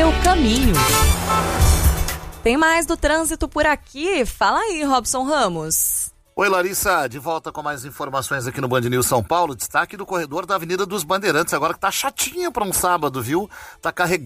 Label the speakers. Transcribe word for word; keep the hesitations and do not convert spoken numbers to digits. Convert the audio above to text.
Speaker 1: seu caminho. Tem mais do trânsito por aqui? Fala aí, Robson Ramos.
Speaker 2: Oi, Larissa, de volta com mais informações aqui no Band News São Paulo. Destaque do corredor da Avenida dos Bandeirantes, agora que tá chatinho para um sábado, viu? Tá carregado.